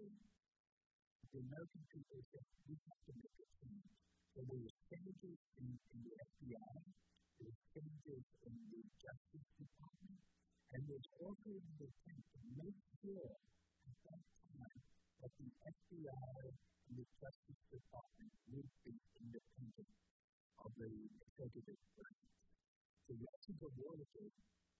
the American people said, we have to make a change. So there were changes in the FBI, there were changes in the Justice Department, and there's also the attempt to make sure at that time that the FBI and the Justice Department would be independent of the executive branch. So Russia's a Watergate